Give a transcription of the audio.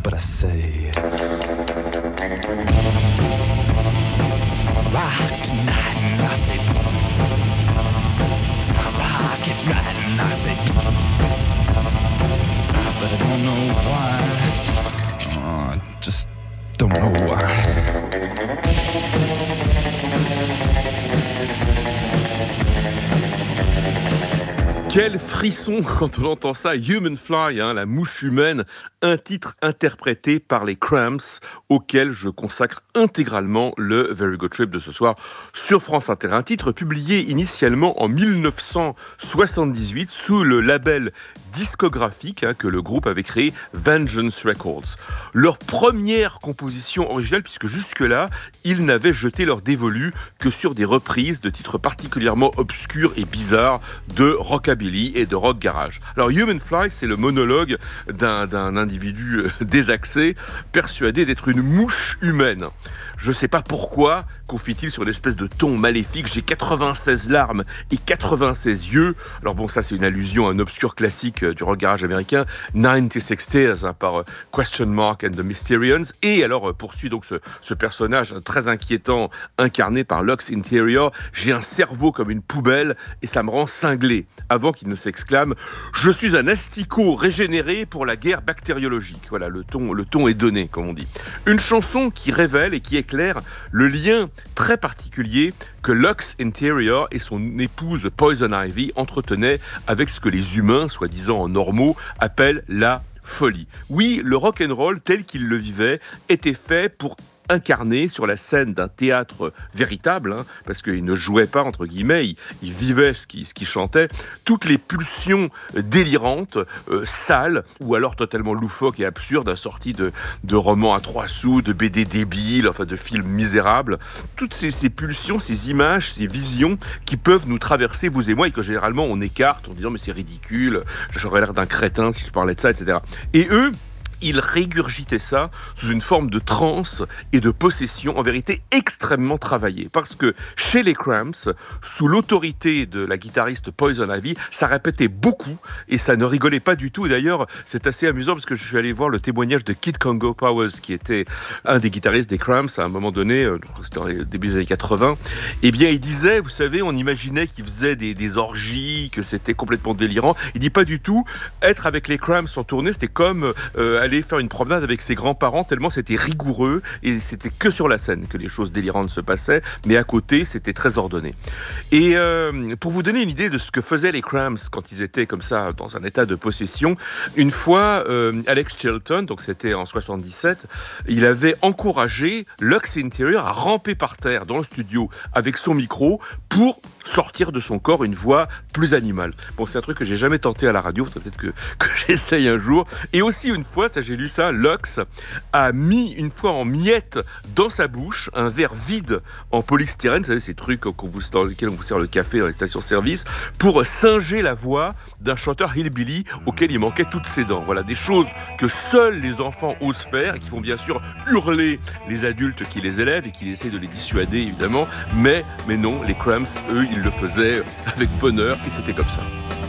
but I say, rock tonight and I say, rock it right and I say, but I don't know why. I just don't know why. Quel frisson quand on entend ça, Human Fly, la mouche humaine, un titre interprété par les Cramps, auquel je consacre intégralement le Very Good Trip de ce soir sur France Inter. Un titre publié initialement en 1978 sous le label discographique que le groupe avait créé, Vengeance Records. Leur première composition originale, puisque jusque-là, ils n'avaient jeté leur dévolu que sur des reprises de titres particulièrement obscurs et bizarres de rockabilly et de rock garage. Alors Human Fly, c'est le monologue d'un individu désaxé, persuadé d'être une mouche humaine. Je ne sais pas pourquoi, confie-t-il sur une espèce de ton maléfique, j'ai 96 larmes et 96 yeux. Alors bon, ça c'est une allusion à un obscur classique du rock garage américain, 96 Tears, par Question Mark and the Mysterians. Et alors poursuit donc ce personnage très inquiétant, incarné par Lux Interior, j'ai un cerveau comme une poubelle et ça me rend cinglé. Avant qu'il ne s'exclame, je suis un asticot régénéré pour la guerre bactériologique. Voilà, le ton est donné, comme on dit. Une chanson qui révèle et qui éclaire le lien très particulier que Lux Interior et son épouse Poison Ivy entretenaient avec ce que les humains, soi-disant normaux, appellent la folie. Oui, le rock'n'roll tel qu'il le vivait était fait pour incarné sur la scène d'un théâtre véritable, parce qu'il ne jouait pas, entre guillemets, il vivait ce qu'il chantait, toutes les pulsions délirantes, sales, ou alors totalement loufoques et absurdes, assorties de romans à 3 sous, de BD débiles, enfin de films misérables, toutes ces pulsions, ces images, ces visions qui peuvent nous traverser, vous et moi, et que généralement on écarte en disant « mais c'est ridicule, j'aurais l'air d'un crétin si je parlais de ça, etc. » Et eux, ils régurgitaient ça sous une forme de transe et de possession, en vérité extrêmement travaillée. Parce que chez les Cramps, sous l'autorité de la guitariste Poison Ivy, ça répétait beaucoup et ça ne rigolait pas du tout. Et d'ailleurs, c'est assez amusant parce que je suis allé voir le témoignage de Kid Congo Powers, qui était un des guitaristes des Cramps à un moment donné, c'était au début des années 80. Eh bien, il disait, vous savez, on imaginait qu'il faisait des orgies, que c'était complètement délirant. Il dit pas du tout, être avec les Cramps en tournée, c'était comme aller faire une promenade avec ses grands-parents, tellement c'était rigoureux et c'était que sur la scène que les choses délirantes se passaient, mais à côté c'était très ordonné. Et pour vous donner une idée de ce que faisaient les Cramps quand ils étaient comme ça dans un état de possession, une fois Alex Chilton, donc c'était en 77, il avait encouragé Lux Interior à ramper par terre dans le studio avec son micro pour sortir de son corps une voix plus animale. Bon, c'est un truc que j'ai jamais tenté à la radio, peut-être que j'essaye un jour. Et aussi une fois, ça j'ai lu ça, Lux a mis une fois en miettes dans sa bouche un verre vide en polystyrène, vous savez ces trucs dans lesquels on vous sert le café dans les stations-service, pour singer la voix d'un chanteur hillbilly auquel il manquait toutes ses dents. Voilà, des choses que seuls les enfants osent faire et qui font bien sûr hurler les adultes qui les élèvent et qui essaient de les dissuader évidemment, mais non, les Cramps, eux, ils le faisaient avec bonheur et c'était comme ça.